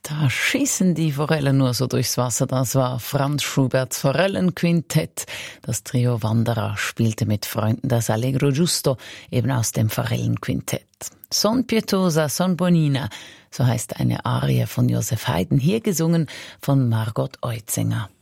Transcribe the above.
Da schießen die Forellen nur so durchs Wasser. Das war Franz Schuberts Forellenquintett. Das Trio Wanderer spielte mit Freunden das Allegro Giusto, eben aus dem Forellenquintett. Son pietosa, son bonina, so heißt eine Arie von Joseph Haydn, hier gesungen von Margot Eutzinger.